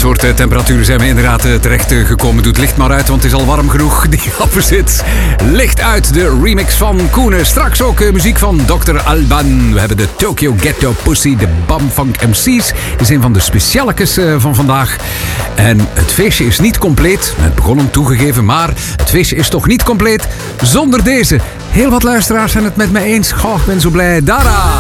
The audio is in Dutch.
soort temperaturen zijn we inderdaad terecht gekomen. Doet licht maar uit, want het is al warm genoeg. Die opposite. Licht uit, de remix van Koenen. Straks ook muziek van Dr. Alban. We hebben de Tokyo Ghetto Pussy, de Bamfunk MC's. Dat is een van de specialekes van vandaag. En het feestje is niet compleet. Het begon toegegeven, maar het feestje is toch niet compleet zonder deze. Heel wat luisteraars zijn het met mij eens. Goh, ik ben zo blij. Dara!